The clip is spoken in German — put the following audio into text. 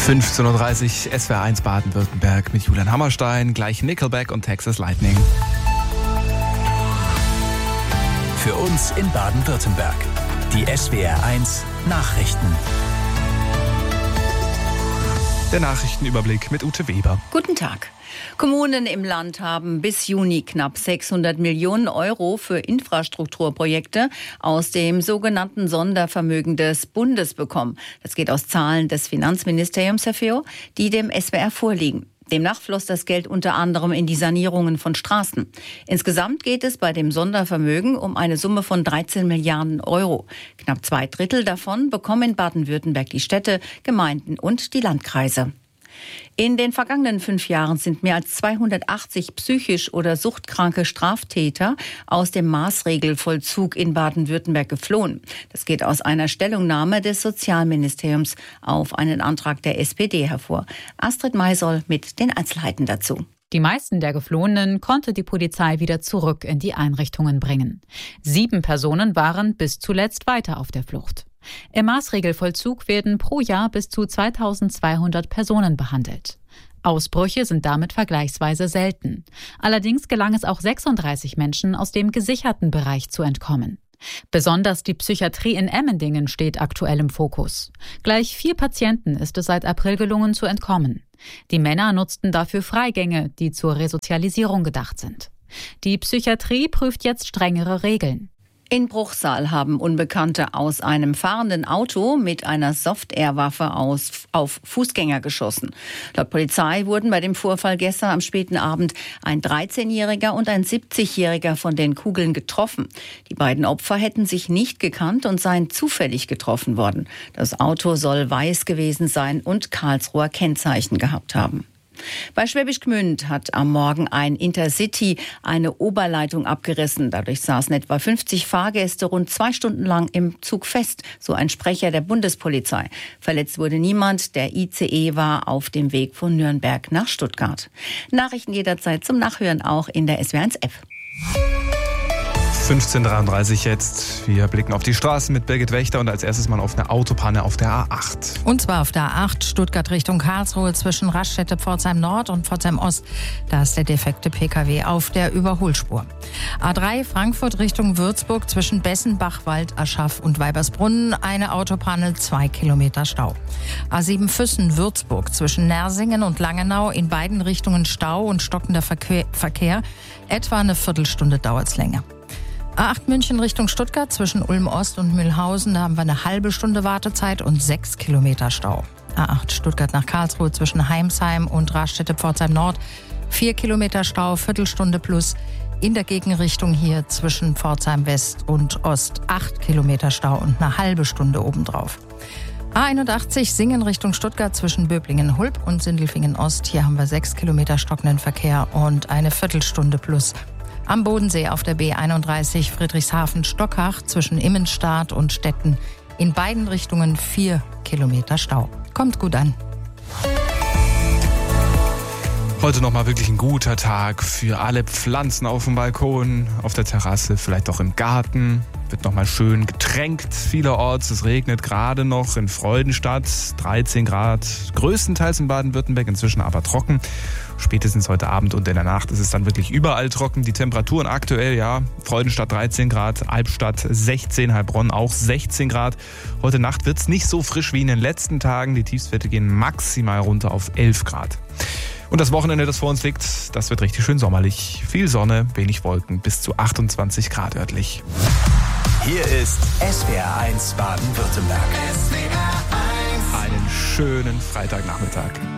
15.30 Uhr, SWR1 Baden-Württemberg mit Julian Hammerstein, gleich Nickelback und Texas Lightning. Für uns in Baden-Württemberg. Die SWR1 Nachrichten. Der Nachrichtenüberblick mit Ute Weber. Guten Tag. Kommunen im Land haben bis Juni knapp 600 Millionen Euro für Infrastrukturprojekte aus dem sogenannten Sondervermögen des Bundes bekommen. Das geht aus Zahlen des Finanzministeriums hervor, die dem SWR vorliegen. Demnach floss das Geld unter anderem in die Sanierungen von Straßen. Insgesamt geht es bei dem Sondervermögen um eine Summe von 13 Milliarden Euro. Knapp 2/3 davon bekommen in Baden-Württemberg die Städte, Gemeinden und die Landkreise. In den vergangenen 5 Jahren sind mehr als 280 psychisch oder suchtkranke Straftäter aus dem Maßregelvollzug in Baden-Württemberg geflohen. Das geht aus einer Stellungnahme des Sozialministeriums auf einen Antrag der SPD hervor. Astrid Maisoll mit den Einzelheiten dazu. Die meisten der Geflohenen konnte die Polizei wieder zurück in die Einrichtungen bringen. 7 Personen waren bis zuletzt weiter auf der Flucht. Im Maßregelvollzug werden pro Jahr bis zu 2200 Personen behandelt. Ausbrüche sind damit vergleichsweise selten. Allerdings gelang es auch 36 Menschen aus dem gesicherten Bereich zu entkommen. Besonders die Psychiatrie in Emmendingen steht aktuell im Fokus. Gleich 4 Patienten ist es seit April gelungen zu entkommen. Die Männer nutzten dafür Freigänge, die zur Resozialisierung gedacht sind. Die Psychiatrie prüft jetzt strengere Regeln. In Bruchsal haben Unbekannte aus einem fahrenden Auto mit einer Soft-Air-Waffe auf Fußgänger geschossen. Laut Polizei wurden bei dem Vorfall gestern am späten Abend ein 13-Jähriger und ein 70-Jähriger von den Kugeln getroffen. Die beiden Opfer hätten sich nicht gekannt und seien zufällig getroffen worden. Das Auto soll weiß gewesen sein und Karlsruher Kennzeichen gehabt haben. Bei Schwäbisch Gmünd hat am Morgen ein Intercity eine Oberleitung abgerissen. Dadurch saßen etwa 50 Fahrgäste rund 2 Stunden lang im Zug fest, so ein Sprecher der Bundespolizei. Verletzt wurde niemand. Der ICE war auf dem Weg von Nürnberg nach Stuttgart. Nachrichten jederzeit zum Nachhören auch in der SWR1-App. 15.33 Uhr jetzt. Wir blicken auf die Straßen mit Birgit Wächter und als erstes mal auf eine Autopanne auf der A8. Und zwar auf der A8 Stuttgart Richtung Karlsruhe zwischen Raststätte Pforzheim Nord und Pforzheim Ost. Da ist der defekte PKW auf der Überholspur. A3 Frankfurt Richtung Würzburg zwischen Bessenbach, Wald, Aschach und Weibersbrunnen. Eine Autopanne, 2 Kilometer Stau. A7 Füssen Würzburg zwischen Nersingen und Langenau in beiden Richtungen Stau und stockender Verkehr. Etwa eine Viertelstunde dauert es länger. A8 München Richtung Stuttgart zwischen Ulm Ost und Mühlhausen, da haben wir eine halbe Stunde Wartezeit und 6 Kilometer Stau. A8 Stuttgart nach Karlsruhe zwischen Heimsheim und Raststätte Pforzheim Nord, 4 Kilometer Stau, Viertelstunde plus. In der Gegenrichtung hier zwischen Pforzheim West und Ost 8 Kilometer Stau und eine halbe Stunde obendrauf. A81 Singen Richtung Stuttgart zwischen Böblingen-Hulb und Sindelfingen-Ost. Hier haben wir 6 Kilometer stockenden Verkehr und eine Viertelstunde plus. Am Bodensee auf der B31 Friedrichshafen-Stockach zwischen Immenstadt und Stetten. In beiden Richtungen 4 Kilometer Stau. Kommt gut an. Heute nochmal wirklich ein guter Tag für alle Pflanzen auf dem Balkon, auf der Terrasse, vielleicht auch im Garten. Wird nochmal schön getränkt vielerorts. Es regnet gerade noch in Freudenstadt, 13 Grad, größtenteils in Baden-Württemberg, inzwischen aber trocken. Spätestens heute Abend und in der Nacht ist es dann wirklich überall trocken. Die Temperaturen aktuell, ja, Freudenstadt 13 Grad, Albstadt 16, Heilbronn auch 16 Grad. Heute Nacht wird es nicht so frisch wie in den letzten Tagen. Die Tiefstwerte gehen maximal runter auf 11 Grad. Und das Wochenende, das vor uns liegt, das wird richtig schön sommerlich. Viel Sonne, wenig Wolken, bis zu 28 Grad örtlich. Hier ist SWR1 Baden-Württemberg. Einen schönen Freitagnachmittag.